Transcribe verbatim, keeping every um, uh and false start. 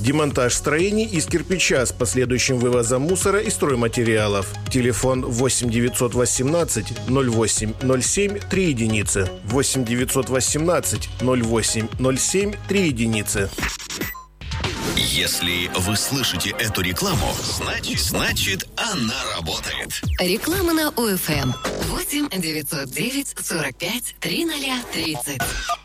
Демонтаж строений из кирпича с последующим вывозом мусора и стройматериалов. Телефон восемь девятьсот восемнадцать ноль восемь ноль семь три единицы. восемь девятьсот восемнадцать ноль восемь ноль семь три единицы. Если вы слышите эту рекламу, значит, значит она работает. Реклама на ОФМ. восемь девятьсот девять сорок пять тридцать тридцать.